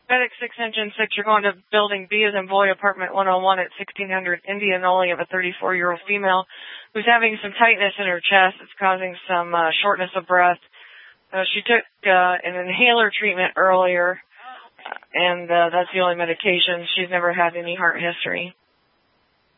FedEx 6 Engine 6, you're going to building B as in boy, apartment 101 at 1600 Indianola of a 34-year-old female who's having some tightness in her chest. It's causing some shortness of breath. She took an inhaler treatment earlier, and that's the only medication. She's never had any heart history.